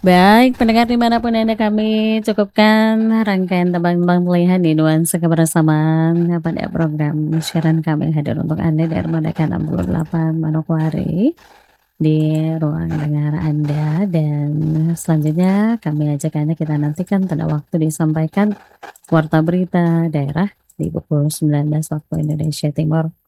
Baik, pendengar dimanapun Anda kami cukupkan rangkaian tebang-tebang pilihan di nuansa kebersamaan pada program siaran kami yang hadir untuk Anda dari Merdeka 68 Manokwari di ruang dengar Anda dan selanjutnya kami ajak Anda kita nantikan pada waktu disampaikan warta berita daerah di pukul 19 waktu Indonesia Timur.